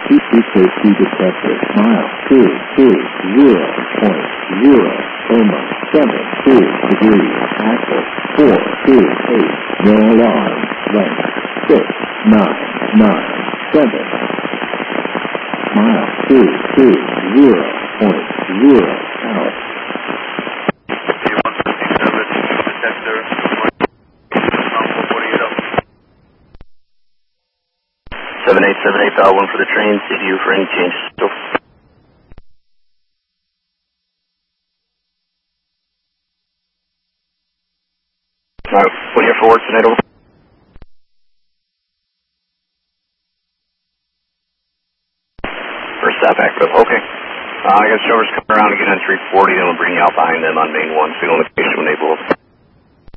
EKC detected. Mile 220.0, almost 72 degrees. Axis 428. No alarm. Length 6997. Mile 220.0 out. 7878, dial 1 for the train, CDU for any changes. Alright, when you're forward, Tornado. First stop active, okay. I got showers coming around again on 340, then we'll bring you out behind them on main 1, so you'll location when they blow up.